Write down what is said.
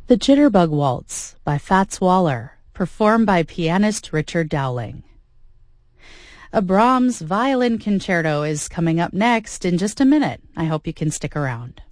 The Jitterbug Waltz by Fats Waller, performed by pianist Richard Dowling. A Brahms violin concerto is coming up next in just a minute. I hope you can stick around.